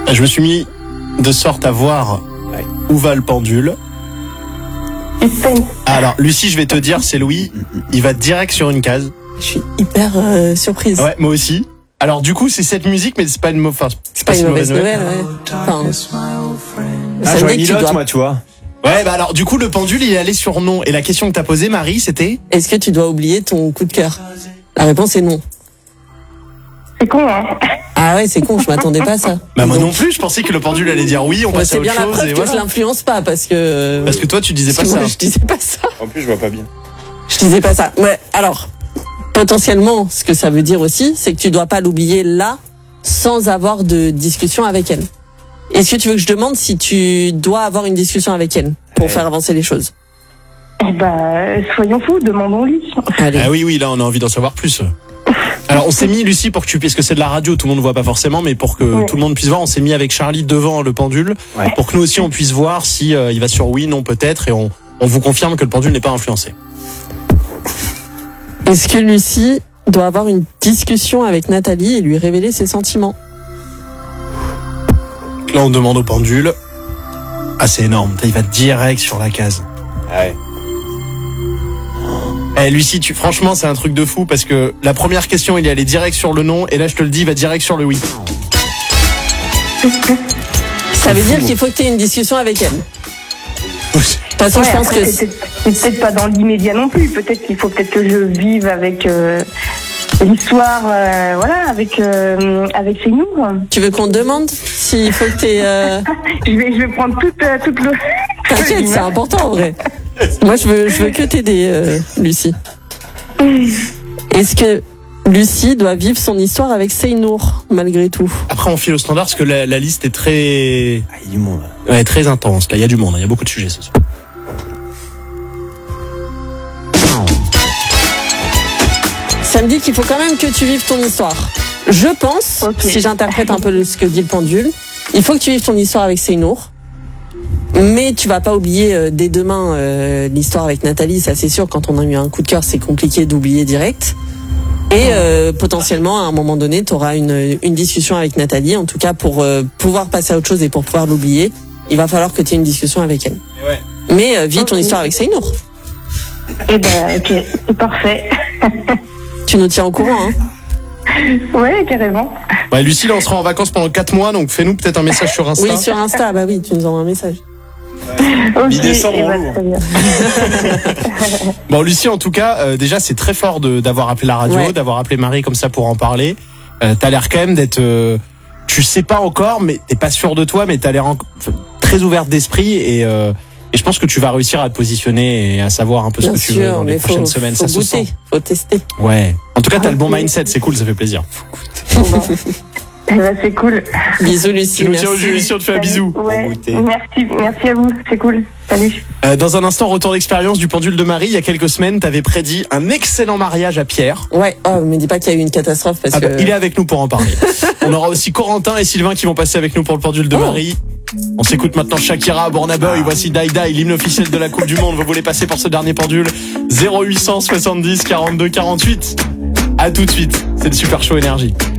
Je me suis mis de sorte à voir où va le pendule. Alors, Lucie, je vais te dire, c'est Louis. Il va direct sur une case. Je suis hyper surprise. Ouais, moi aussi. Alors, du coup, c'est cette musique, mais c'est pas une c'est pas une mauvaise nouvelle, ouais. Enfin, ça j'aurais veut mis dire que tu l'autre, dois... moi, tu vois. Ouais, bah alors, du coup, le pendule, il est allé sur non. Et la question que t'as posée, Marie, c'était? Est-ce que tu dois oublier ton coup de cœur? La réponse est non. C'est con, hein. Ah ouais, c'est con, je m'attendais pas à ça. Bah, moi Donc, non plus, je pensais que le pendule allait dire oui, on ouais, passe à c'est autre bien la chose, preuve et que voilà. je l'influence pas, parce que... Parce que toi, tu disais pas moi, ça. je disais pas ça. En plus, je vois pas bien. Je disais pas ça. Ouais, alors, potentiellement, ce que ça veut dire aussi, c'est que tu dois pas l'oublier là, sans avoir de discussion avec elle. Est-ce que tu veux que je demande si tu dois avoir une discussion avec elle pour faire avancer les choses? Eh ben, soyons fous, demandons-lui. Allez. Ah oui, là, on a envie d'en savoir plus. Alors, on s'est mis, Lucie, pour que tu puisses, que c'est de la radio, tout le monde ne voit pas forcément, mais pour que tout le monde puisse voir, on s'est mis avec Charlie devant le pendule, pour que nous aussi on puisse voir si il va sur oui, non, peut-être, et on vous confirme que le pendule n'est pas influencé. Est-ce que Lucie doit avoir une discussion avec Nathalie et lui révéler ses sentiments? Là, on demande au pendule. Ah, c'est énorme. Il va direct sur la case. Ouais. Eh, Lucie, franchement, c'est un truc de fou parce que la première question, il est allé direct sur le non, et là, je te le dis, il va direct sur le oui. Ça veut dire qu'il faut que tu aies une discussion avec elle. De toute façon, je pense après, que... c'est peut-être pas dans l'immédiat non plus. Peut-être qu'il faut que je vive avec l'histoire, voilà, avec Seynour. Tu veux qu'on te demande s'il faut que tu aies... Je vais prendre toute le... T'inquiète, c'est important en vrai. Moi, je veux que t'aider, Lucie. Est-ce que Lucie doit vivre son histoire avec Seynour, malgré tout? Après, on file au standard parce que la liste est très... Ah, il y a du monde. Ouais, très intense. Là, il y a du monde, il y a beaucoup de sujets ce soir. Ça me dit qu'il faut quand même que tu vives ton histoire. Je pense, si j'interprète un peu ce que dit le pendule, il faut que tu vives ton histoire avec Seynour. Mais tu vas pas oublier dès demain l'histoire avec Nathalie, ça c'est sûr. Quand on a eu un coup de cœur, c'est compliqué d'oublier direct. Et potentiellement, à un moment donné, tu auras une discussion avec Nathalie. En tout cas, pour pouvoir passer à autre chose et pour pouvoir l'oublier, il va falloir que tu aies une discussion avec elle. Ouais. Mais vis ton histoire avec Seynour. Eh ben, ok, c'est parfait. Tu nous tiens au courant, hein? Ouais, carrément. Ouais, Lucie, là, on sera en vacances pendant 4 mois, donc fais-nous peut-être un message sur Insta. Oui, sur Insta, bah oui, tu nous envoies un message. Ok, Mi-décembre, eh ben, en lourd. très bien. Bon, Lucie, en tout cas, déjà, c'est très fort d'avoir appelé la radio, Ouais. d'avoir appelé Marie comme ça pour en parler. T'as l'air quand même d'être... tu sais pas encore, mais t'es pas sûr de toi, mais t'as l'air très ouverte d'esprit et je pense que tu vas réussir à te positionner et à savoir un peu ce Bien que tu veux sûr, dans les mais prochaines faut semaines. Ça se goûter, sent. faut tester. Ouais. En tout cas, t'as le bon mindset, c'est cool, ça fait plaisir. Eh ben, c'est cool. Bisous Lucie, Tu nous tiens au merci. jus, Lucie, on te fait un bisou. Ouais, goûter. merci à vous, c'est cool. Salut. Dans un instant, retour d'expérience du pendule de Marie. Il y a quelques semaines, t'avais prédit un excellent mariage à Pierre. Ouais, oh, me dis pas qu'il y a eu une catastrophe parce Ah bah, que... il est avec nous pour en parler. On aura aussi Corentin et Sylvain qui vont passer avec nous pour le pendule de Marie. On s'écoute maintenant Shakira, Burna Boy. Voici Die Die, l'hymne officiel de la Coupe du Monde. Vous voulez passer pour ce dernier pendule? 0800 70 42 48. À tout de suite. C'est le Super Show Énergie.